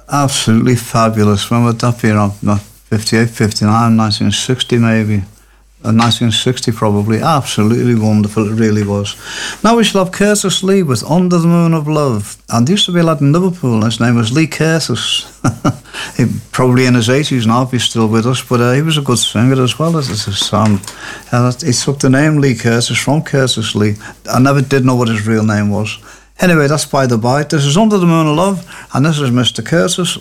Absolutely fabulous. When would that be? Around 58, 59, 1960 maybe. 1960 probably. Absolutely wonderful, it really was. Now we shall have Curtis Lee with Under the Moon of Love. And there used to be a lad in Liverpool, and his name was Lee Curtis. He probably in his 80s now, if he's still with us, but he was a good singer as well as a song. He took the name Lee Curtis from Curtis Lee. I never did know what his real name was. Anyway, that's by the by. This is Under the Moon of Love, and this is Mr. Curtis